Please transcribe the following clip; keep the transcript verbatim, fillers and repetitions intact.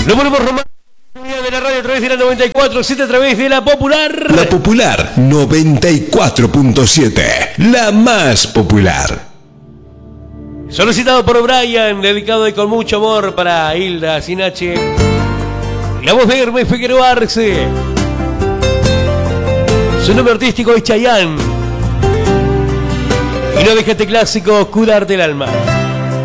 Lo ponemos romántico de la radio a través de la noventa y cuatro punto siete, a través de la Popular. La Popular noventa y cuatro punto siete, la más popular. Solicitado por Brian, dedicado y con mucho amor para Hilda Sinache. La voz de Hermes Figueroa Arce. Su nombre artístico es Chayanne. Y no deja este clásico curarte el alma.